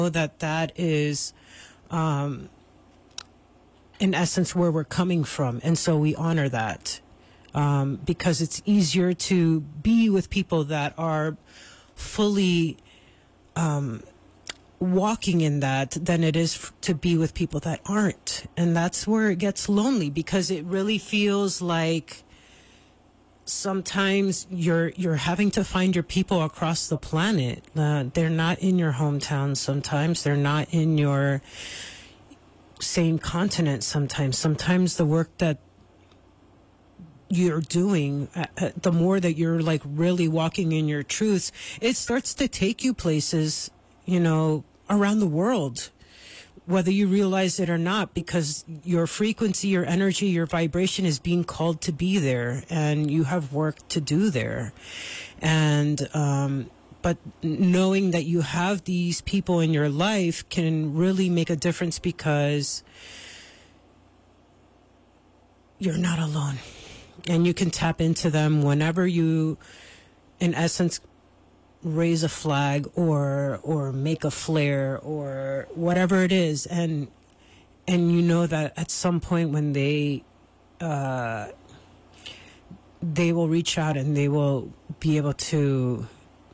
that is, in essence, where we're coming from. And so we honor that, because it's easier to be with people that are fully walking in that than it is to be with people that aren't. And that's where it gets lonely, because it really feels like sometimes you're having to find your people across the planet. They're not in your hometown. Sometimes they're not in your same continent. Sometimes the work that you're doing, the more that you're like really walking in your truths, it starts to take you places, around the world, whether you realize it or not, because your frequency, your energy, your vibration is being called to be there, and you have work to do there. And, but knowing that you have these people in your life can really make a difference, because you're not alone, and you can tap into them whenever you, in essence, raise a flag or make a flare or whatever it is, and you know that at some point when they will reach out and they will be able to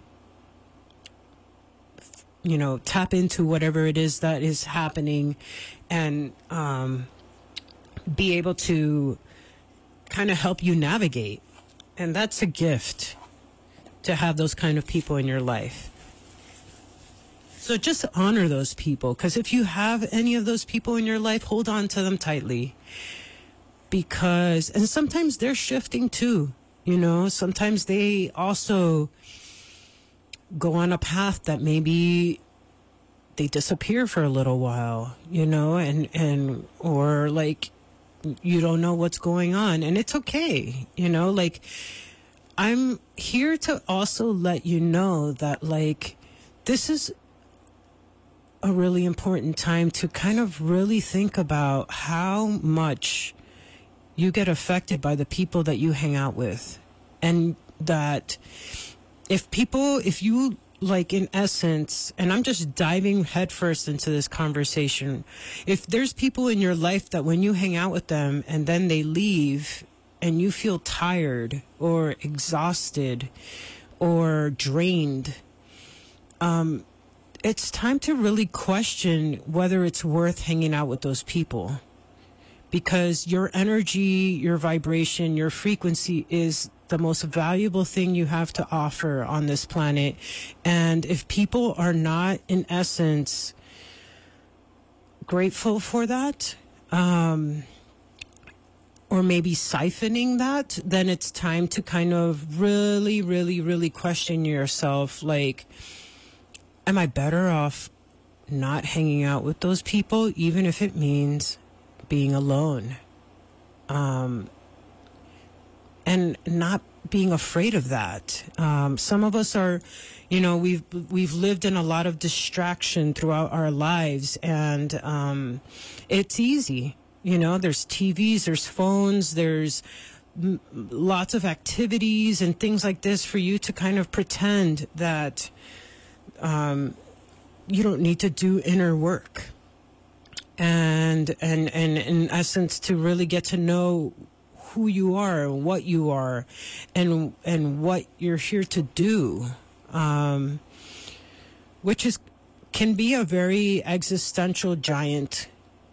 tap into whatever it is that is happening, and be able to kind of help you navigate. And that's a gift, to have those kind of people in your life. So just honor those people, because if you have any of those people in your life, hold on to them tightly, and sometimes they're shifting too, sometimes they also go on a path that maybe they disappear for a little while, or like, you don't know what's going on, and it's okay, I'm here to also let you know that, this is a really important time to kind of really think about how much you get affected by the people that you hang out with. And that if you, in essence, and I'm just diving headfirst into this conversation, if there's people in your life that when you hang out with them and then they leave, and you feel tired or exhausted or drained, it's time to really question whether it's worth hanging out with those people. Because your energy, your vibration, your frequency is the most valuable thing you have to offer on this planet. And if people are not, in essence, grateful for that, or maybe siphoning that, then it's time to kind of really, really, really question yourself. Am I better off not hanging out with those people, even if it means being alone? And not being afraid of that. Some of us are, we've lived in a lot of distraction throughout our lives, and it's easy. There's TVs, there's phones, there's lots of activities and things like this for you to kind of pretend that you don't need to do inner work. And in essence, to really get to know who you are and what you are and what you're here to do, which can be a very existential giant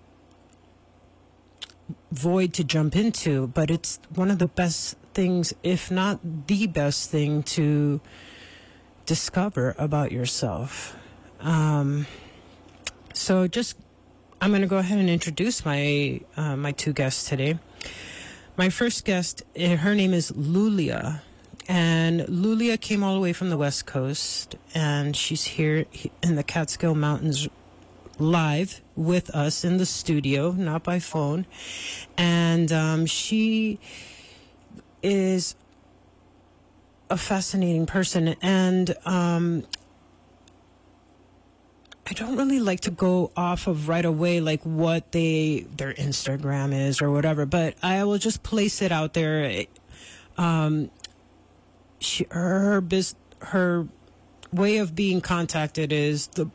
void to jump into, but it's one of the best things, if not the best thing, to discover about yourself. So I'm going to go ahead and introduce my two guests today. My first guest, her name is Lulia, and Lulia came all the way from the West Coast, and she's here in the Catskill Mountains live with us in the studio, not by phone. And she is a fascinating person, and I don't really like to go off of right away what their Instagram is or whatever, but I will just place it out there. Her way of being contacted is